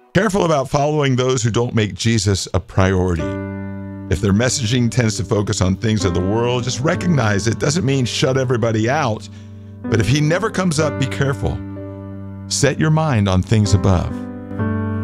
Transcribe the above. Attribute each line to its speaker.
Speaker 1: Careful about following those who don't make Jesus a priority. If their messaging tends to focus on things of the world, just recognize it doesn't mean shut everybody out. But if he never comes up, be careful. Set your mind on things above.